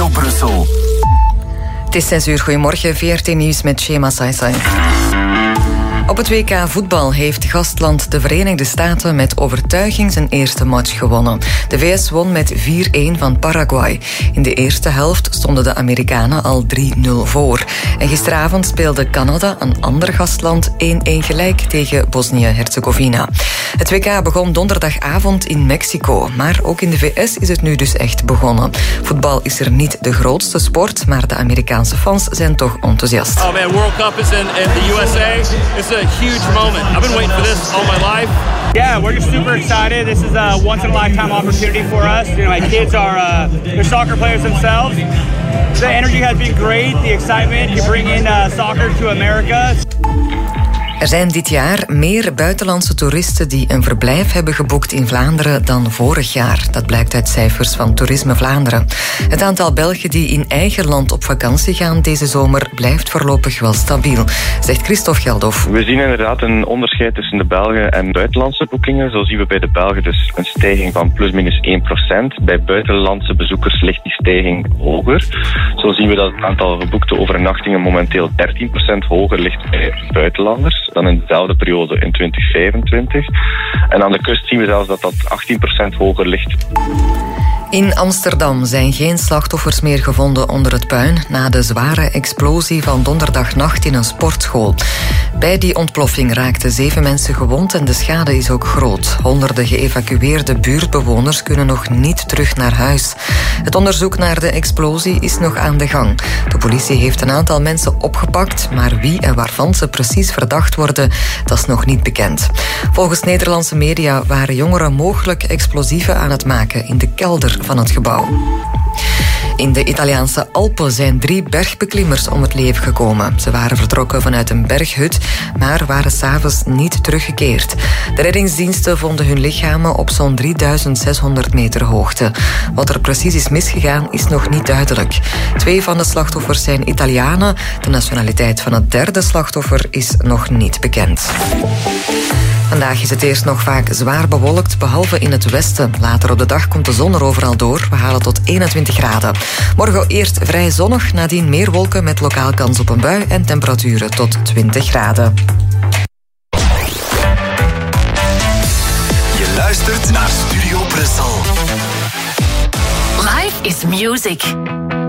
Studio Brussel. Het is 6 uur. Goedemorgen, VRT Nieuws met Shema Saisai. Op het WK voetbal heeft gastland de Verenigde Staten met overtuiging zijn eerste match gewonnen. De VS won met 4-1 van Paraguay. In de eerste helft stonden de Amerikanen al 3-0 voor. En gisteravond speelde Canada, een ander gastland, 1-1 gelijk tegen Bosnië-Herzegovina. Het WK begon donderdagavond in Mexico, maar ook in de VS is het nu dus echt begonnen. Voetbal is er niet de grootste sport, maar de Amerikaanse fans zijn toch enthousiast. Oh man, World Cup is in the USA. It's a huge moment. I've been waiting for this all my life. Yeah, we're just super excited. This is a once-in-a-lifetime opportunity for us. You know, my kids are they're soccer players themselves. The energy has been great. The excitement, you bring in soccer to America. Er zijn dit jaar meer buitenlandse toeristen die een verblijf hebben geboekt in Vlaanderen dan vorig jaar. Dat blijkt uit cijfers van Toerisme Vlaanderen. Het aantal Belgen die in eigen land op vakantie gaan deze zomer blijft voorlopig wel stabiel, zegt Christophe Geldof. We zien inderdaad een onderscheid tussen de Belgen en buitenlandse boekingen. Zo zien we bij de Belgen dus een stijging van plusminus 1%. Bij buitenlandse bezoekers ligt die stijging hoger. Zo zien we dat het aantal geboekte overnachtingen momenteel 13% hoger ligt bij buitenlanders dan in dezelfde periode in 2025. En aan de kust zien we zelfs dat dat 18% hoger ligt. In Amsterdam zijn geen slachtoffers meer gevonden onder het puin na de zware explosie van donderdagnacht in een sportschool. Bij die ontploffing raakten 7 mensen gewond en de schade is ook groot. Honderden geëvacueerde buurtbewoners kunnen nog niet terug naar huis. Het onderzoek naar de explosie is nog aan de gang. De politie heeft een aantal mensen opgepakt, maar wie en waarvan ze precies verdacht worden, dat is nog niet bekend. Volgens Nederlandse media waren jongeren mogelijk explosieven aan het maken in de kelder van het gebouw. In de Italiaanse Alpen zijn 3 bergbeklimmers om het leven gekomen. Ze waren vertrokken vanuit een berghut, maar waren 's avonds niet teruggekeerd. De reddingsdiensten vonden hun lichamen op zo'n 3600 meter hoogte. Wat er precies is misgegaan, is nog niet duidelijk. 2 van de slachtoffers zijn Italianen. De nationaliteit van het 3e slachtoffer is nog niet bekend. Vandaag is het eerst nog vaak zwaar bewolkt, behalve in het westen. Later op de dag komt de zon er overal door. We halen tot 21 graden. Morgen eerst vrij zonnig, nadien meer wolken met lokaal kans op een bui en temperaturen tot 20 graden. Je luistert naar Studio Brussel. Life is music.